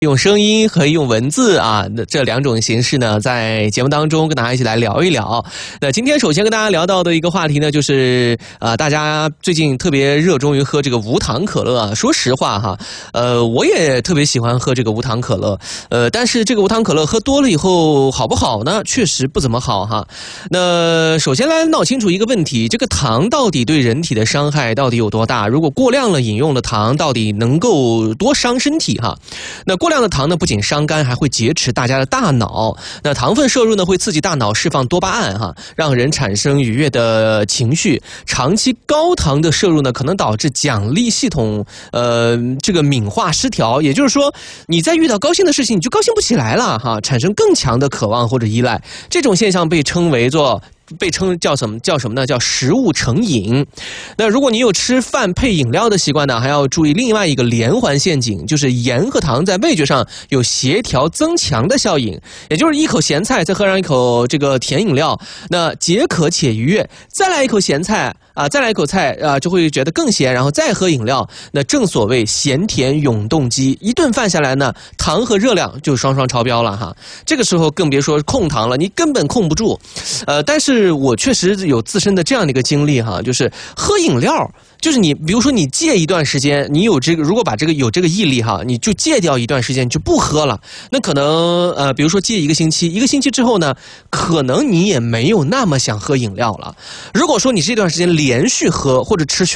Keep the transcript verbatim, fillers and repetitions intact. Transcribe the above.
用声音和用文字啊，这两种形式呢，在节目当中跟大家一起来聊一聊。那今天首先跟大家聊到的一个话题呢，就是呃，大家最近特别热衷于喝这个无糖可乐啊。说实话哈，呃，我也特别喜欢喝这个无糖可乐，呃，但是这个无糖可乐喝多了以后好不好呢？确实不怎么好哈。那首先来闹清楚一个问题，这个糖到底对人体的伤害到底有多大？如果过量了饮用的糖，到底能够多伤身体哈？那过量的糖呢，不仅伤肝，还会劫持大家的大脑。那糖分摄入呢，会刺激大脑释放多巴胺哈，让人产生愉悦的情绪。长期高糖的摄入呢，可能导致奖励系统呃这个敏化失调，也就是说，你在遇到高兴的事情，你就高兴不起来了哈，产生更强的渴望或者依赖。这种现象被称为做。被称叫什么叫什么呢？叫食物成瘾。那如果你有吃饭配饮料的习惯呢，还要注意另外一个连环陷阱，就是盐和糖在味觉上有协调增强的效应，也就是一口咸菜再喝上一口这个甜饮料，那解渴且愉悦，再来一口咸菜啊，再来一口菜啊，就会觉得更咸，然后再喝饮料。那正所谓咸甜永动机，一顿饭下来呢，糖和热量就双双超标了哈。这个时候更别说控糖了，你根本控不住。呃，但是我确实有自身的这样的一个经历哈，就是喝饮料，就是你比如说你戒一段时间，你有这个如果把这个有这个毅力哈，你就戒掉一段时间就不喝了，那可能呃比如说戒一个星期，一个星期之后呢，可能你也没有那么想喝饮料了。如果说你这段时间连续喝或者吃